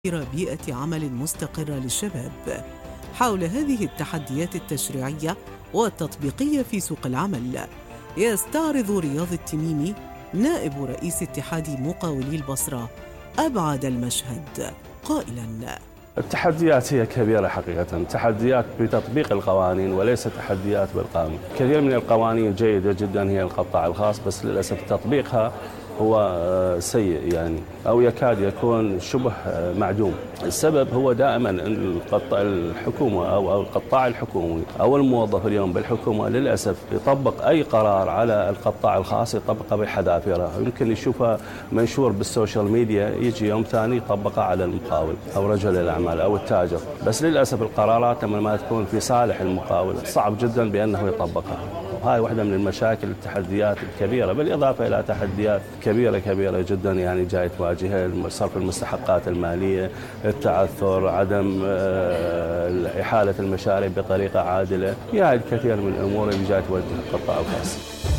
بيئة عمل مستقرة للشباب. حول هذه التحديات التشريعية والتطبيقية في سوق العمل يستعرض رياض التميمي نائب رئيس اتحاد مقاولي البصرة أبعد المشهد قائلاً: التحديات هي كبيرة حقيقة، تحديات بتطبيق القوانين وليس تحديات بالقانون. كثير من القوانين جيدة جدا هي القطاع الخاص، بس للأسف تطبيقها هو سيء أو يكاد يكون شبه معدوم. السبب هو دائما أن الحكومة أو القطاع الحكومي أو الموظف اليوم بالحكومة للأسف يطبق أي قرار على القطاع الخاص يطبقه بحذافيره، يمكن يشوفها منشور بالسوشيال ميديا يجي يوم ثاني يطبقها على المقاول أو رجل الأعمال أو التاجر، بس للأسف القرارات لما ما تكون في صالح المقاول صعب جدا بأنه يطبقها. وهاي واحدة من المشاكل التحديات الكبيرة، بالإضافة إلى تحديات كبيرة جدا جاي تواجهها صرف المستحقات المالية، التعثر، عدم إحالة المشاريع بطريقة عادلة. هاي الكثير من الأمور اللي جاي تواجه القطاع الخاص.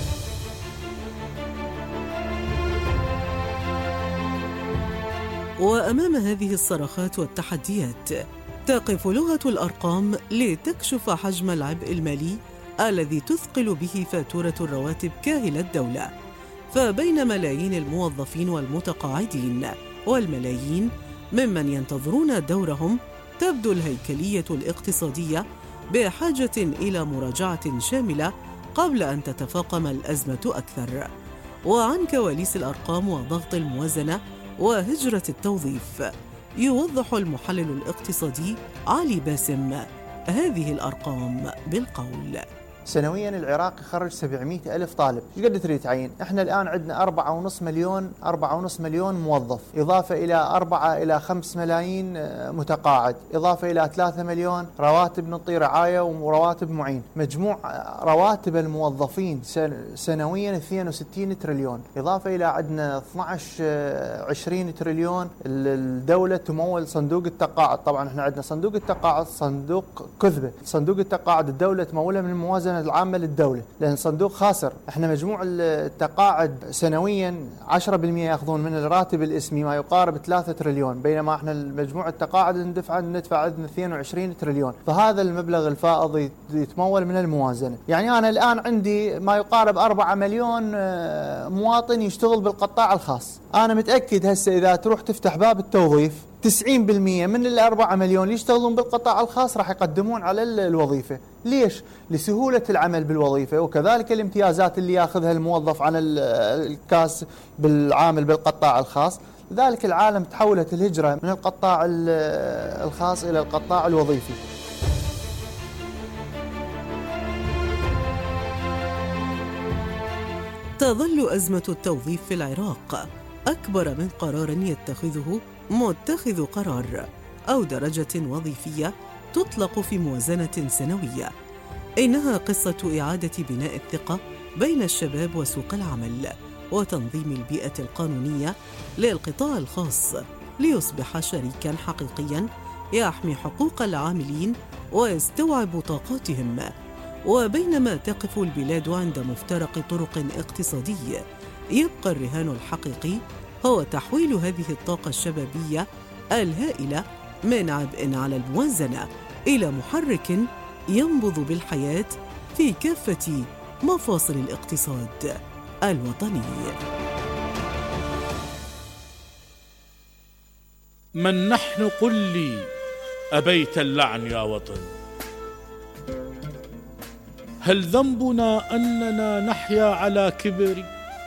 وأمام هذه الصراخات والتحديات تقف لغة الأرقام لتكشف حجم العبء المالي الذي تثقل به فاتورة الرواتب كاهل الدولة. فبين ملايين الموظفين والمتقاعدين والملايين ممن ينتظرون دورهم تبدو الهيكلية الاقتصادية بحاجة إلى مراجعة شاملة قبل أن تتفاقم الأزمة أكثر. وعن كواليس الأرقام وضغط الموازنة وهجرة التوظيف يوضح المحلل الاقتصادي علي باسم هذه الأرقام بالقول: سنويا العراق يخرج 700 ألف طالب. ايش قد تريد تعين؟ احنا الآن عندنا 4.5 مليون موظف، إضافة إلى 4 إلى 5 ملايين متقاعد، إضافة إلى 3 مليون رواتب نعطي رعاية ورواتب معين. مجموع رواتب الموظفين سنويا 62 تريليون، إضافة إلى عندنا 20 تريليون الدولة تمول صندوق التقاعد. طبعا احنا عندنا صندوق التقاعد صندوق كذبة. صندوق التقاعد الدولة تموله من الموازنة العامة للدولة، لأن صندوق خاسر. احنا مجموع التقاعد سنويا 10% ياخذون من الراتب الاسمي ما يقارب 3 تريليون، بينما احنا مجموع التقاعد ندفع عندنا 22 تريليون. فهذا المبلغ الفائض يتمول من الموازنة. يعني أنا الآن عندي ما يقارب 4 مليون مواطن يشتغل بالقطاع الخاص. أنا متأكد هسه إذا تروح تفتح باب التوظيف 90% من ال4 مليون اللي يشتغلون بالقطاع الخاص راح يقدمون على الوظيفة. ليش؟ لسهولة العمل بالوظيفة، وكذلك الامتيازات اللي ياخذها الموظف عن الكاس بالعامل بالقطاع الخاص. لذلك العالم تحولت الهجرة من القطاع الخاص إلى القطاع الوظيفي. تظل أزمة التوظيف في العراق أكبر من قرار يتخذه متخذ قرار أو درجة وظيفية تطلق في موازنة سنوية. إنها قصة إعادة بناء الثقة بين الشباب وسوق العمل وتنظيم البيئة القانونية للقطاع الخاص ليصبح شريكاً حقيقياً يحمي حقوق العاملين ويستوعب طاقاتهم. وبينما تقف البلاد عند مفترق طرق اقتصادي، يبقى الرهان الحقيقي هو تحويل هذه الطاقة الشبابية الهائلة من عبء على الموازنة إلى محرك ينبض بالحياة في كافة مفاصل الاقتصاد الوطني. من نحن قل لي أبيت اللعن يا وطن؟ هل ذنبنا أننا نحيا على كبر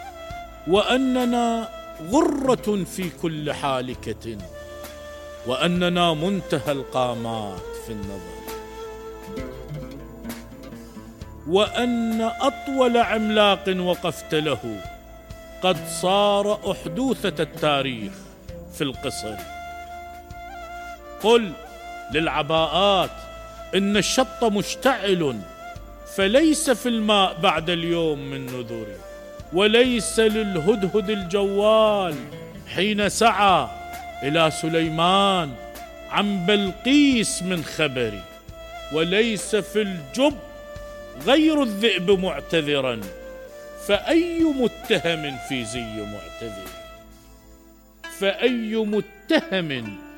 وأننا غرة في كل حالكة وأننا منتهى القامات في النظر وأن أطول عملاق وقفت له قد صار أحدوثة التاريخ في القصر؟ قل للعباءات إن الشط مشتعل فليس في الماء بعد اليوم من نذر، وليس للهدهد الجوال حين سعى إلى سليمان عن بلقيس من خبر، وليس في الجب غير الذئب معتذرا، فأي متهم في زي معتذر، فأي متهم